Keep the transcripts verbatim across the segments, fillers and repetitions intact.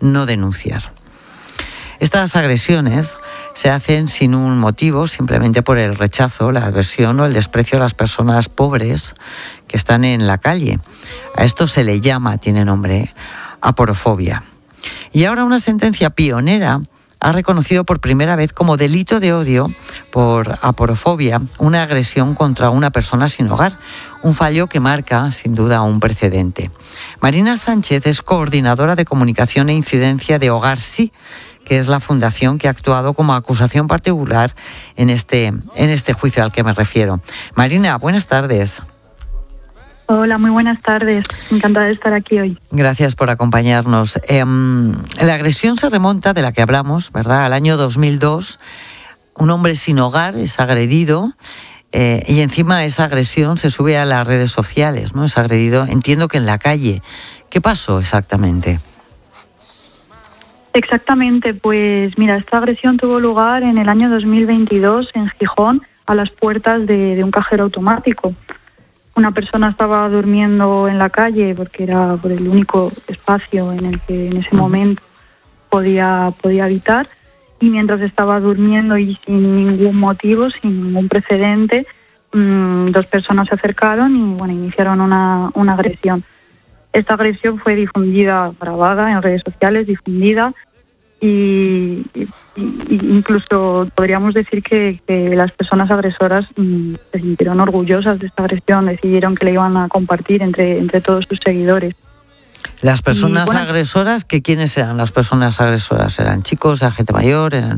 no denunciar. Estas agresiones se hacen sin un motivo, simplemente por el rechazo, la aversión o el desprecio a las personas pobres que están en la calle. A esto se le llama, tiene nombre, aporofobia. Y ahora una sentencia pionera ha reconocido por primera vez como delito de odio por aporofobia una agresión contra una persona sin hogar, un fallo que marca, sin duda, un precedente. Marina Sánchez es coordinadora de comunicación e incidencia de Hogar Sí, que es la fundación que ha actuado como acusación particular en este, en este juicio al que me refiero. Marina, buenas tardes. Hola, muy buenas tardes. Encantada de estar aquí hoy. Gracias por acompañarnos. Eh, la agresión se remonta, de la que hablamos, ¿verdad?, al año dos mil dos. Un hombre sin hogar es agredido eh, y encima esa agresión se sube a las redes sociales, ¿no? Es agredido, entiendo que en la calle. ¿Qué pasó exactamente? Exactamente, pues mira, esta agresión tuvo lugar en el año dos mil veintidós en Gijón, a las puertas de, de un cajero automático. Una persona estaba durmiendo en la calle porque era por el único espacio en el que en ese momento podía, podía habitar, y mientras estaba durmiendo y sin ningún motivo, sin ningún precedente, mmm, dos personas se acercaron y bueno, iniciaron una, una agresión. Esta agresión fue difundida, grabada en redes sociales, difundida, y, y, y incluso podríamos decir que, que las personas agresoras mmm, se sintieron orgullosas de esta agresión, decidieron que la iban a compartir entre, entre todos sus seguidores. Las personas y, bueno, agresoras, ¿que quiénes eran las personas agresoras? ¿Eran chicos, era gente mayor? Eran...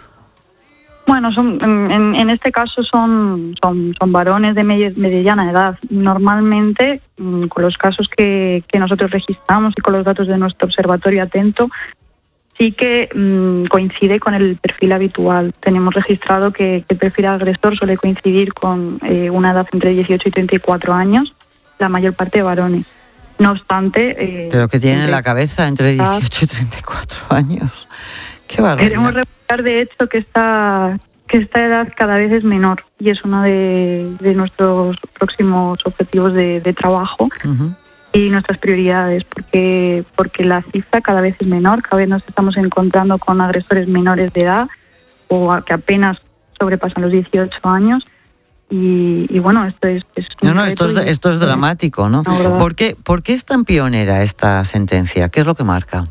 Bueno, son, en, en este caso son, son, son varones de mediana edad. Normalmente, con los casos que, que nosotros registramos y con los datos de nuestro observatorio atento, sí que mmm, coincide con el perfil habitual. Tenemos registrado que, que el perfil agresor suele coincidir con eh, una edad entre dieciocho y treinta y cuatro años, la mayor parte de varones. No obstante... Eh, ¿Pero qué tienen en la cabeza entre dieciocho y treinta y cuatro años? ¡Qué barbaridad! Queremos recordar, de hecho, que esta, que esta edad cada vez es menor y es uno de, de nuestros próximos objetivos de, de trabajo uh-huh. y nuestras prioridades, porque, porque la cifra cada vez es menor, cada vez nos estamos encontrando con agresores menores de edad o a, que apenas sobrepasan los dieciocho años. Y, y bueno, esto es... es no, no, esto es, esto es dramático, ¿no? no ¿Por qué, ¿Por qué es tan pionera esta sentencia? ¿Qué es lo que marca?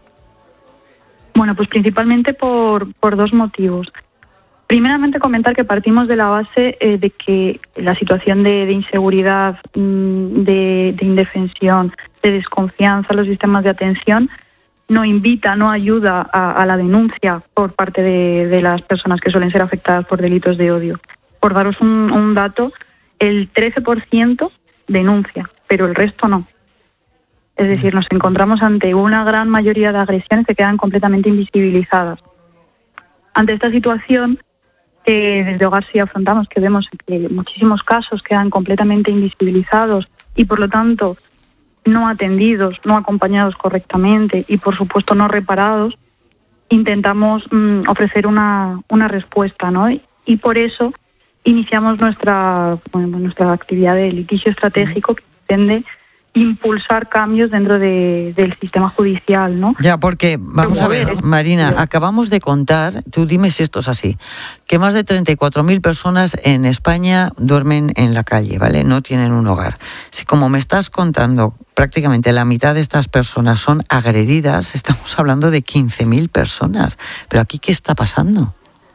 Bueno, pues principalmente por, por dos motivos. Primeramente, comentar que partimos de la base eh, de que la situación de, de inseguridad, de, de indefensión, de desconfianza en los sistemas de atención no invita, no ayuda a, a la denuncia por parte de, de las personas que suelen ser afectadas por delitos de odio. Por daros un, un dato, el trece por ciento denuncia, pero el resto no. Es decir, nos encontramos ante una gran mayoría de agresiones que quedan completamente invisibilizadas. Ante esta situación, que desde Hogar Sí afrontamos, que vemos que muchísimos casos quedan completamente invisibilizados y, por lo tanto, no atendidos, no acompañados correctamente y, por supuesto, no reparados, intentamos mmm, ofrecer una, una respuesta, ¿no? Y, y por eso iniciamos nuestra, bueno, nuestra actividad de litigio estratégico que pretende impulsar cambios dentro de, del sistema judicial, ¿no? Ya, porque, vamos a ver, Marina, acabamos de contar, tú dime si esto es así, que más de treinta y cuatro mil personas en España duermen en la calle, ¿vale? No tienen un hogar. Si, como me estás contando, prácticamente la mitad de estas personas son agredidas, estamos hablando de quince mil personas. Pero aquí, ¿qué está pasando?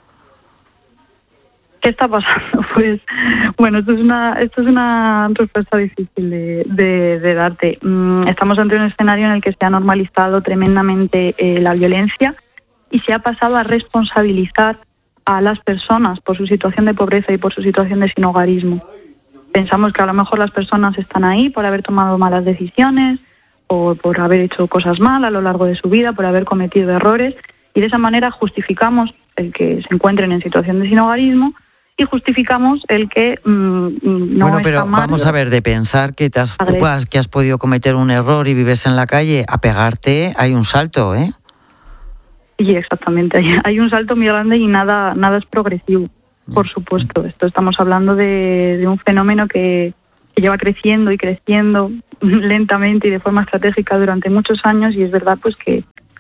¿Qué está pasando? Pues, bueno, esto es una, esto es una respuesta difícil de, de, de darte. Estamos ante un escenario en el que se ha normalizado tremendamente eh, la violencia y se ha pasado a responsabilizar a las personas por su situación de pobreza y por su situación de sinhogarismo. Pensamos que a lo mejor las personas están ahí por haber tomado malas decisiones o por haber hecho cosas mal a lo largo de su vida, por haber cometido errores, y de esa manera justificamos el que se encuentren en situación de sinhogarismo y justificamos el que mmm, no bueno, pero está mal. Vamos a ver, de pensar que te has, pues, que has podido cometer un error y vives en la calle, a pegarte hay un salto, ¿eh? Sí, exactamente. Hay, hay un salto muy grande y nada, nada es progresivo, por supuesto. Esto estamos hablando de, de un fenómeno que, que lleva creciendo y creciendo lentamente y de forma estratégica durante muchos años, y es verdad pues que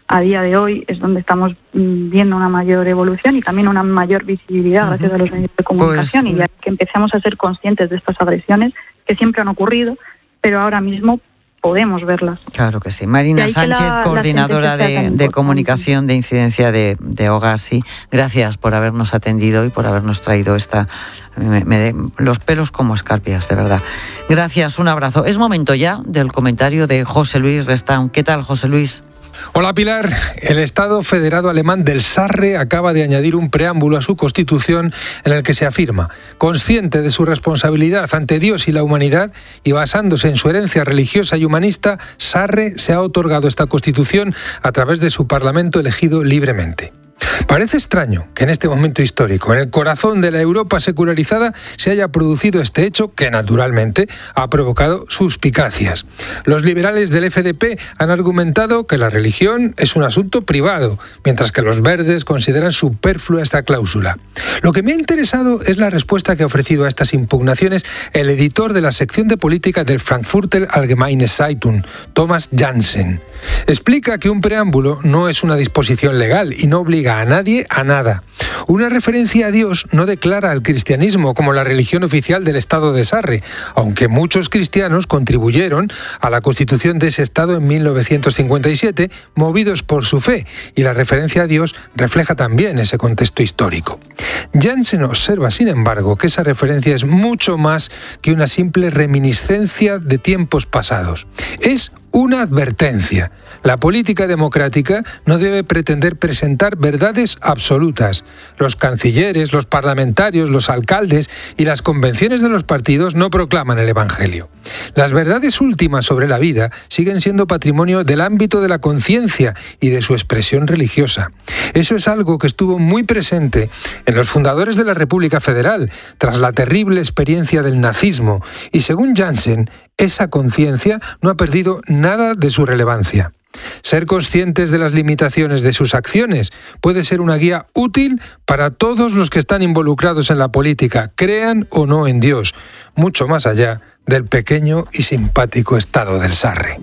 a día de hoy es donde estamos mm, viendo una mayor evolución y también una mayor visibilidad uh-huh. gracias a los medios de comunicación, pues, y ya que empecemos a ser conscientes de estas agresiones que siempre han ocurrido, pero ahora mismo podemos verlas. Claro que sí. Marina Sánchez, la, coordinadora la de, de comunicación de incidencia de, de hogar, sí. Gracias por habernos atendido y por habernos traído esta... Me, me, los pelos como escarpias, de verdad. Gracias, un abrazo. Es momento ya del comentario de José Luis Restaun. ¿Qué tal, José Luis? Hola Pilar, el Estado Federado Alemán del Sarre acaba de añadir un preámbulo a su constitución en el que se afirma: consciente de su responsabilidad ante Dios y la humanidad y basándose en su herencia religiosa y humanista, Sarre se ha otorgado esta constitución a través de su parlamento elegido libremente. Parece extraño que en este momento histórico, en el corazón de la Europa secularizada, se haya producido este hecho que, naturalmente, ha provocado suspicacias. Los liberales del F D P han argumentado que la religión es un asunto privado, mientras que los verdes consideran superflua esta cláusula. Lo que me ha interesado es la respuesta que ha ofrecido a estas impugnaciones el editor de la sección de política del Frankfurter Allgemeine Zeitung, Thomas Jansen. Explica que un preámbulo no es una disposición legal y no obliga a nadie a nada. Una referencia a Dios no declara al cristianismo como la religión oficial del Estado de Sarre, aunque muchos cristianos contribuyeron a la constitución de ese Estado en mil novecientos cincuenta y siete, movidos por su fe, y la referencia a Dios refleja también ese contexto histórico. Jansen observa, sin embargo, que esa referencia es mucho más que una simple reminiscencia de tiempos pasados. Es una advertencia. La política democrática no debe pretender presentar verdades absolutas. Los cancilleres, los parlamentarios, los alcaldes y las convenciones de los partidos no proclaman el Evangelio. Las verdades últimas sobre la vida siguen siendo patrimonio del ámbito de la conciencia y de su expresión religiosa. Eso es algo que estuvo muy presente en los fundadores de la República Federal, tras la terrible experiencia del nazismo, y según Jansen, esa conciencia no ha perdido nada de su relevancia. Ser conscientes de las limitaciones de sus acciones puede ser una guía útil para todos los que están involucrados en la política, crean o no en Dios, mucho más allá del pequeño y simpático Estado del Sarre.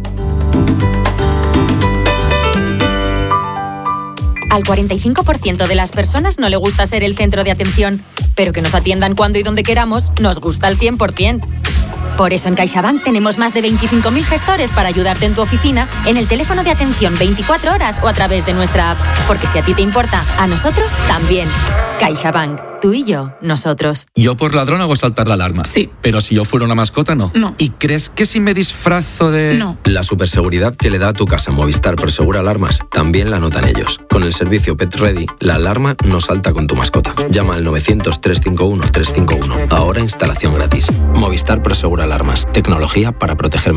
Al cuarenta y cinco por ciento de las personas no le gusta ser el centro de atención, pero que nos atiendan cuando y donde queramos nos gusta al cien por ciento. Por eso en CaixaBank tenemos más de veinticinco mil gestores para ayudarte en tu oficina, en el teléfono de atención veinticuatro horas o a través de nuestra app. Porque si a ti te importa, a nosotros también. CaixaBank. Tú y yo, nosotros. Yo por ladrón hago saltar la alarma. Sí. Pero si yo fuera una mascota, no. No. ¿Y crees que si me disfrazo de...? No. La superseguridad que le da a tu casa Movistar Prosegura Alarmas también la notan ellos. Con el servicio Pet Ready, la alarma no salta con tu mascota. Llama al novecientos, trescientos cincuenta y uno, trescientos cincuenta y uno. Ahora instalación gratis. Movistar Prosegura Alarmas. Tecnología para proteger